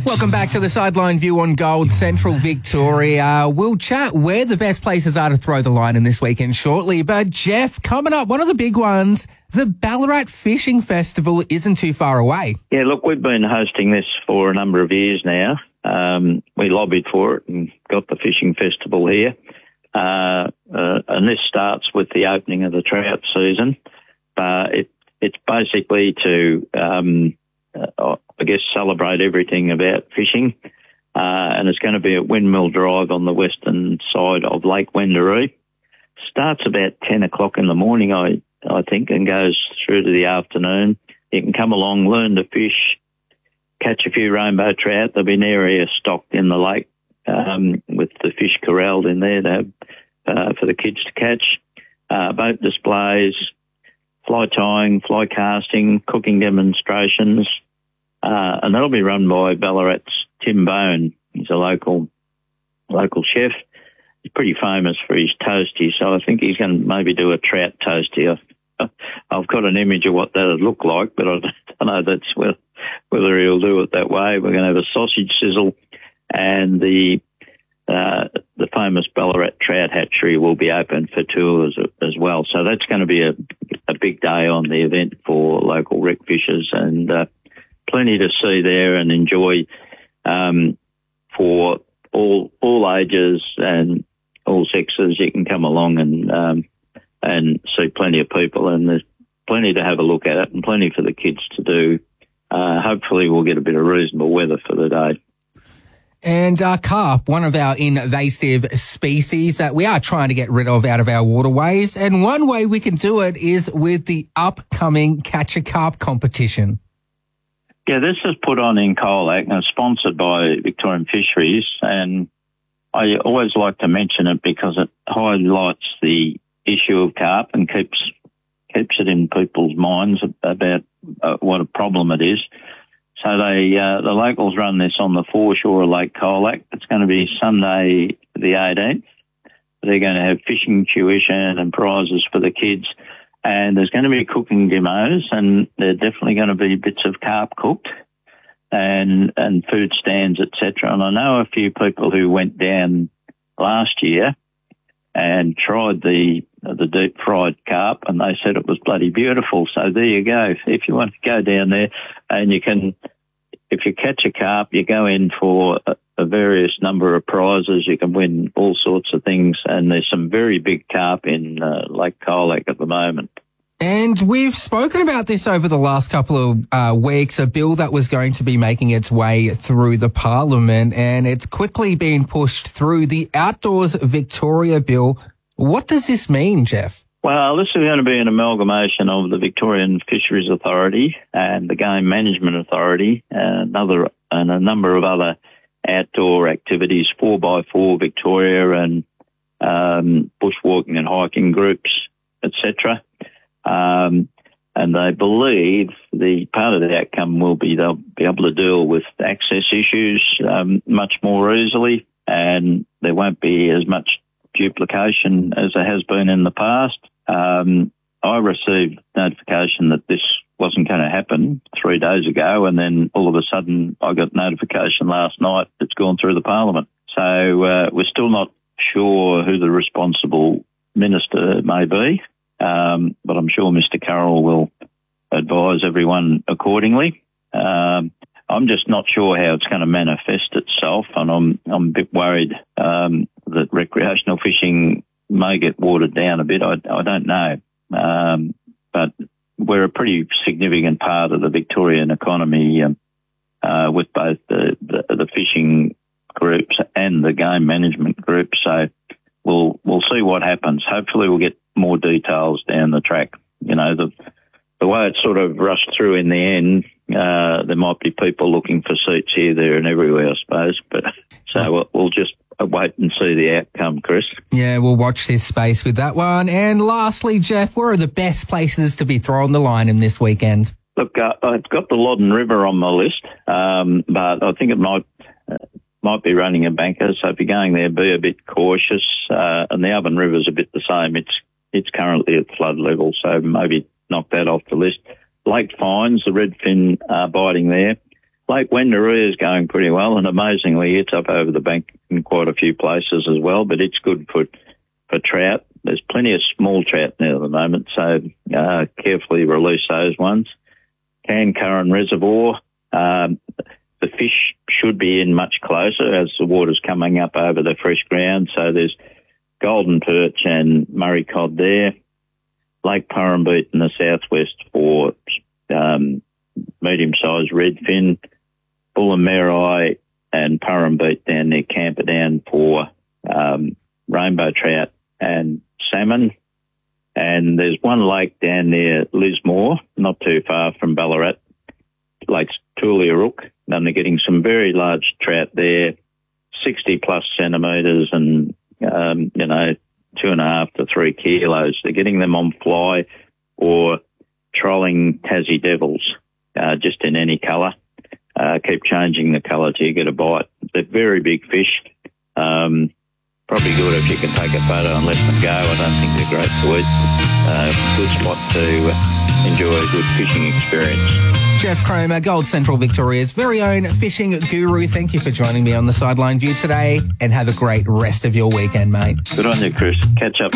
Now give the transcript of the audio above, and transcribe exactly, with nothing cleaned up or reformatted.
Welcome back to the Sideline View on Gold, Central Victoria. We'll chat where the best places are to throw the line in this weekend shortly. But, Jeff, coming up, one of the big ones, the Ballarat Fishing Festival isn't too far away. Yeah, look, we've been hosting this for a number of years now. Um, we lobbied for it and got the fishing festival here. Uh, uh, and this starts with the opening of the trout season. Uh, it, it's basically to, um, uh, I guess, celebrate everything about fishing. Uh, and it's going to be at Windmill Drive on the western side of Lake Wendouree. Starts about ten o'clock in the morning, I, I think, and goes through to the afternoon. You can come along, learn to fish, catch a few rainbow trout. There'll be an area stocked in the lake um, with the fish corralled in there to have, uh, for the kids to catch. Uh, boat displays, fly tying, fly casting, cooking demonstrations. Uh, and that'll be run by Ballarat's Tim Bone. He's a local local chef. He's pretty famous for his toasty, so I think he's going to maybe do a trout toasty. I've, I've got an image of what that would look like, but I don't know that's whether, whether he'll do it that way. We're going to have a sausage sizzle, and the uh, the famous Ballarat Trout Hatchery will be open for tours as well. So that's going to be a, a big day on the event for local wreck fishers, and uh, plenty to see there and enjoy um, for all all ages and all sexes. You can come along and um, and see plenty of people, and there's plenty to have a look at it and plenty for the kids to do. Uh, hopefully we'll get a bit of reasonable weather for the day. And uh, carp, one of our invasive species that we are trying to get rid of out of our waterways. And one way we can do it is with the upcoming Catch a Carp competition. Yeah, this is put on in Colac and sponsored by Victorian Fisheries. And I always like to mention it because it highlights the issue of carp and keeps keeps it in people's minds about uh, what a problem it is. So they, uh, the locals run this on the foreshore of Lake Colac. It's going to be Sunday the eighteenth. They're going to have fishing tuition and prizes for the kids. And there's going to be cooking demos, and there's definitely going to be bits of carp cooked and, and food stands, et cetera. And I know a few people who went down last year and tried the the deep fried carp, and they said it was bloody beautiful. So there you go. If you want to go down there, and you can, if you catch a carp, you go in for a, a various number of prizes. You can win all sorts of things, and there's some very big carp in uh, Lake Colac at the moment. And we've spoken about this over the last couple of uh, weeks, a bill that was going to be making its way through the Parliament, and it's quickly being pushed through, the Outdoors Victoria Bill. What does this mean, Jeff? Well, this is going to be an amalgamation of the Victorian Fisheries Authority and the Game Management Authority and, another, and a number of other outdoor activities, four by four Victoria and um, bushwalking and hiking groups, et cetera. Um, and they believe the part of the outcome will be they'll be able to deal with access issues um, much more easily, and there won't be as much duplication as there has been in the past. Um, I received notification that this wasn't going to happen three days ago, and then all of a sudden I got notification last night it's gone through the Parliament. So uh, we're still not sure who the responsible minister may be, um, but I'm sure Mister Carroll will advise everyone accordingly. Um, I'm just not sure how it's going to manifest itself, and I'm I'm a bit worried um, that recreational fishing may get watered down a bit. I, I don't know, um, but we're a pretty significant part of the Victorian economy um, uh, with both the, the, the fishing groups and the game management groups. So we'll we'll see what happens. Hopefully, we'll get more details down the track. You know, the the way it's sort of rushed through in the end. Uh, there might be people looking for seats here, there and everywhere, I suppose. But so we'll, we'll just wait and see the outcome, Chris. Yeah, we'll watch this space with that one. And lastly, Jeff, where are the best places to be throwing the line in this weekend? Look, uh, I've got the Loddon River on my list, um, but I think it might uh, might be running a banker. So if you're going there, be a bit cautious. Uh, and the Oven River's a bit the same. It's it's currently at flood level, so maybe knock that off the list. Lake Fines, the redfin are biting there. Lake Wendouree is going pretty well, and amazingly, it's up over the bank in quite a few places as well. But it's good for for trout. There's plenty of small trout there at the moment, so uh, carefully release those ones. Cancurran Reservoir, um, the fish should be in much closer as the water's coming up over the fresh ground. So there's golden perch and Murray cod there. Lake Purrumbete in the southwest for um, medium-sized redfin. Bullamerri and Purrumbete down near Camperdown for um, rainbow trout and salmon. And there's one lake down near Lismore, not too far from Ballarat, Lake Tuliarook, and they're getting some very large trout there, sixty plus centimetres and, um, you know, two and a half to three kilos. They're getting them on fly or trolling Tassie Devils, uh, just in any colour. Uh, keep changing the colour till you get a bite. They're very big fish. Um, probably good if you can take a photo and let them go. I don't think they're great to eat. Uh, good spot to uh, enjoy a good fishing experience. Jeff Cromer, Gold Central Victoria's very own fishing guru. Thank you for joining me on the Sideline View today, and have a great rest of your weekend, mate. Good on you, Chris. Catch up.